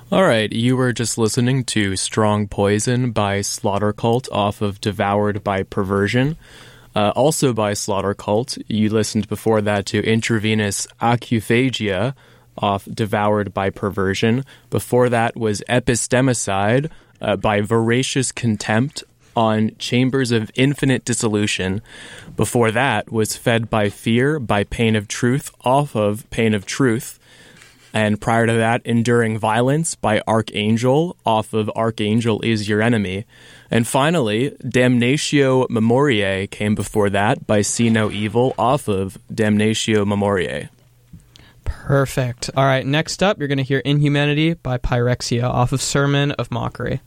All right, you were just listening to Strong Poison by Slaughter Cult off of Devoured by Perversion. Also by Slaughter Cult, you listened before that to Intravenous Acuphagia off Devoured by Perversion. Before that was Epistemicide by Voracious Contempt on Chambers of Infinite Dissolution. Before that was Fed by Fear by Pain of Truth off of Pain of Truth. And prior to that, Enduring Violence by Archangel off of Archangel Is Your Enemy. And finally, Damnatio Memoriae came before that by See No Evil off of Damnatio Memoriae. Perfect. All right, next up, you're going to hear Inhumanity by Pyrexia off of Sermon of Mockery.